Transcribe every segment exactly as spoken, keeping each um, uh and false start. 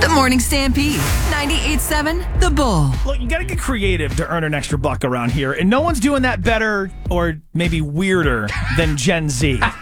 The Morning Stampede, ninety-eight point seven The Bull. Look, you got to get creative to earn an extra buck around here, and no one's doing that better or maybe weirder than Gen Z. Run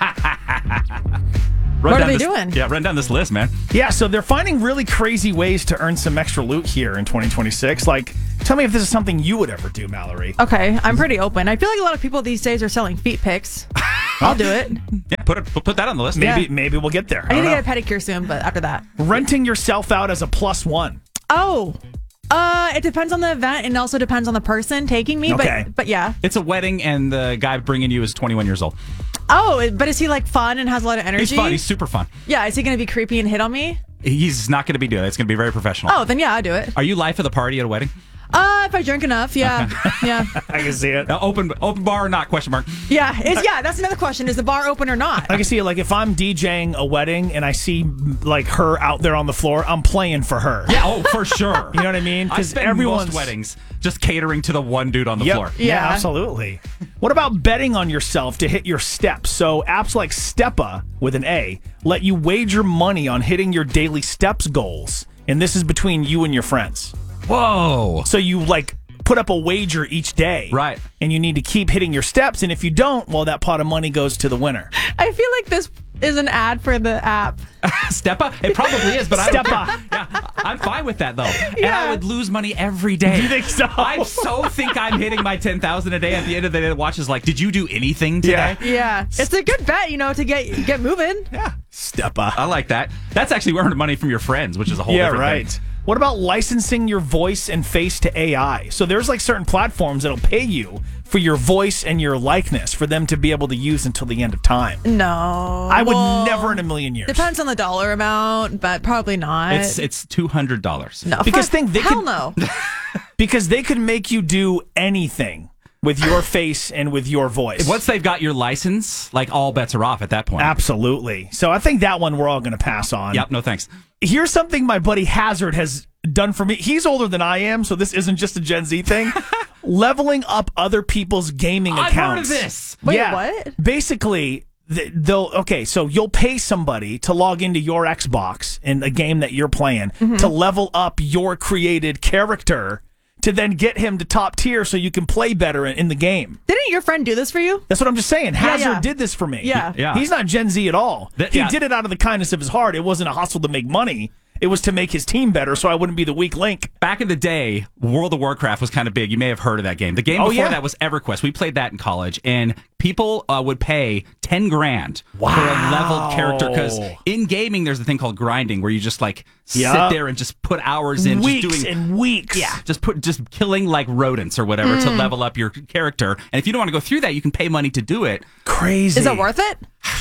What down are they this, doing? Yeah, run down this list, man. Yeah, so they're finding really crazy ways to earn some extra loot here in twenty twenty-six. Like, tell me if this is something you would ever do, Mallory. Okay, I'm pretty open. I feel like a lot of people these days are selling feet pics. I'll do it. Yeah, put it, put that on the list. Maybe Yeah. maybe we'll get there. I need don't to know. get a pedicure soon, but after that. Renting yourself out as a plus one. Oh, uh, it depends on the event and also depends on the person taking me. Okay. But but yeah. It's a wedding, and the guy bringing you is twenty-one years old. Oh, but is he like fun and has a lot of energy? He's fun. He's super fun. Yeah, is he going to be creepy and hit on me? He's not going to be doing that. It's going to be very professional. Oh, then yeah, I'll do it. Are you life of the party at a wedding? Uh, if I drink enough, yeah, yeah, I can see it. Uh, open open bar or not? Question mark. yeah. Is yeah. That's another question. Is the bar open or not? I can see it. Like, if I'm DJing a wedding and I see, like, her out there on the floor, I'm playing for her. Yeah, oh, for sure. You know what I mean? I Because spend everyone's most weddings just catering to the one dude on the Yep. floor. Yeah, Yeah. absolutely. What about betting on yourself to hit your steps? So apps like Stepa with an A let you wager money on hitting your daily steps goals. And this is between you and your friends. Whoa. So you like put up a wager each day. Right. And you need to keep hitting your steps. And if you don't, well, that pot of money goes to the winner. I feel like this is an ad for the app. Stepa? It probably is, but I don't Stepa. think- Yeah, I'm fine with that though. And Yeah. I would lose money every day. Do you think so? I so think I'm hitting my ten thousand a day. At the end of the day, the watch is like, did you do anything today? Yeah. Yeah, it's a good bet, you know, to get get moving. Yeah. Stepa. I like that. That's actually earning money from your friends, which is a whole Yeah, different right. thing. What about licensing your voice and face to A I? So there's like certain platforms that'll pay you for your voice and your likeness for them to be able to use until the end of time. No, I would well, never in a million years. Depends on the dollar amount, but probably not. It's it's two hundred dollars. no, because fuck, think they hell could- no. Because they could make you do anything with your face and with your voice. Once they've got your license, like all bets are off at that point. Absolutely. So I think that one we're all going to pass on. Yep, no thanks. Here's something my buddy Hazard has done for me. He's older than I am, so this isn't just a Gen Z thing. Leveling up other people's gaming I've accounts. heard of this. Wait, yeah. what? Basically, th- they'll okay. So you'll pay somebody to log into your Xbox in a game that you're playing Mm-hmm. to level up your created character to then get him to top tier so you can play better in, in the game. Didn't your friend do this for you? That's what I'm just saying. Hazard yeah. did this for me. Yeah. Yeah. He's not Gen Z at all. Th- he yeah. did it out of the kindness of his heart. It wasn't a hustle to make money. It was to make his team better so I wouldn't be the weak link. Back in the day, World of Warcraft was kind of big. You may have heard of that game. The game Oh, before yeah? that was EverQuest. We played that in college, and people uh, would pay ten grand for a leveled character because in gaming, there's a thing called grinding where you just like Yeah. sit there and just put hours in, Weeks just doing and weeks. yeah, just put just killing like rodents or whatever to level up your character. And if you don't want to go through that, you can pay money to do it. Crazy. Is it worth it?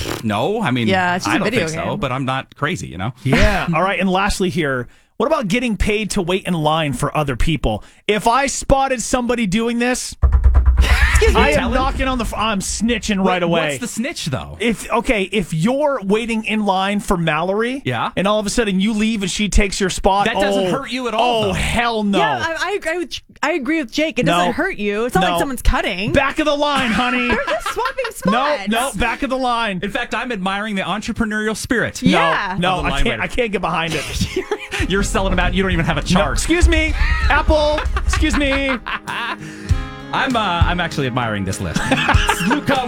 No, I mean, Yeah, it's just I a don't video think so, game. but I'm not crazy, you know. Yeah. All right. And lastly here, what about getting paid to wait in line for other people? If I spotted somebody doing this, Excuse me. I am Telling- knocking on the f- I'm snitching right away. What's the snitch though? If okay, if you're waiting in line for Mallory, Yeah. and all of a sudden you leave and she takes your spot, That doesn't oh, hurt you at all, Oh though. hell no! Yeah, I, I agree with I agree with Jake. It No. doesn't hurt you. It's not No. like someone's cutting. Back of the line, honey. They're just swapping no, spots. no, back of the line. In fact, I'm admiring the entrepreneurial spirit. Yeah. No, Of no, the I line can't. waiter. I can't get behind it. You're selling them out. You don't even have a No, chart. excuse me, Apple. Excuse me. I'm uh, I'm actually admiring this list. Luke Combs